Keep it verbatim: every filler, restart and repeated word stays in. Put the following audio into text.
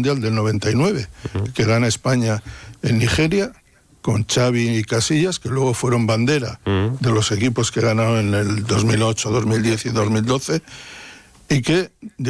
Mundial del noventa y nueve, uh-huh. que gana España en Nigeria, con Xavi y Casillas, que luego fueron bandera uh-huh. de los equipos que ganaron en el dos mil ocho, dos mil diez y dos mil doce, y que